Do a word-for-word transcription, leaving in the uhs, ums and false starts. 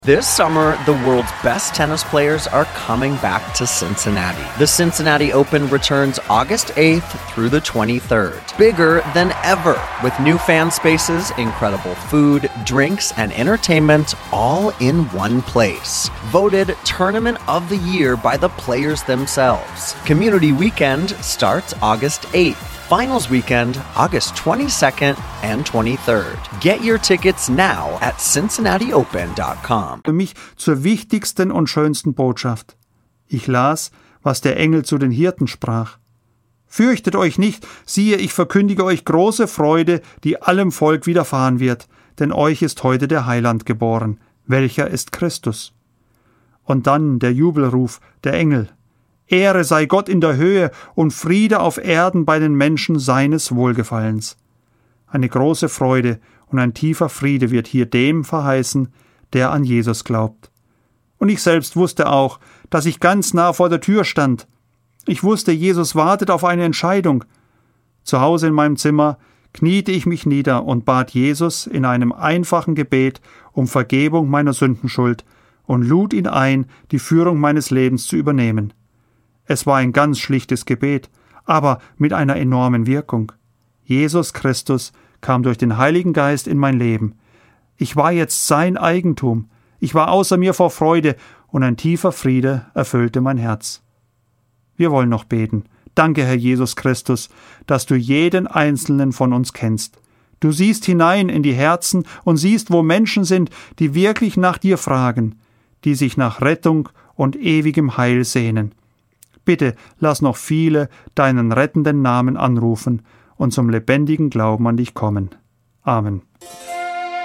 This summer, the world's best tennis players are coming back to Cincinnati. The Cincinnati Open returns August eighth through the twenty-third. Bigger than ever, with new fan spaces, incredible food, drinks, and entertainment all in one place. Voted Tournament of the Year by the players themselves. Community Weekend starts August eighth. Finals Weekend, August twenty-second and twenty-third. Get your tickets now at cincinnati open dot com. Für mich zur wichtigsten und schönsten Botschaft. Ich las, was der Engel zu den Hirten sprach. Fürchtet euch nicht, siehe, ich verkündige euch große Freude, die allem Volk widerfahren wird, denn euch ist heute der Heiland geboren, welcher ist Christus. Und dann der Jubelruf der Engel. Ehre sei Gott in der Höhe und Friede auf Erden bei den Menschen seines Wohlgefallens. Eine große Freude und ein tiefer Friede wird hier dem verheißen, der an Jesus glaubt. Und ich selbst wusste auch, dass ich ganz nah vor der Tür stand. Ich wusste, Jesus wartet auf eine Entscheidung. Zu Hause in meinem Zimmer kniete ich mich nieder und bat Jesus in einem einfachen Gebet um Vergebung meiner Sündenschuld und lud ihn ein, die Führung meines Lebens zu übernehmen. Es war ein ganz schlichtes Gebet, aber mit einer enormen Wirkung. Jesus Christus kam durch den Heiligen Geist in mein Leben. Ich war jetzt sein Eigentum. Ich war außer mir vor Freude und ein tiefer Friede erfüllte mein Herz. Wir wollen noch beten. Danke, Herr Jesus Christus, dass du jeden Einzelnen von uns kennst. Du siehst hinein in die Herzen und siehst, wo Menschen sind, die wirklich nach dir fragen, die sich nach Rettung und ewigem Heil sehnen. Bitte lass noch viele deinen rettenden Namen anrufen und zum lebendigen Glauben an dich kommen. Amen.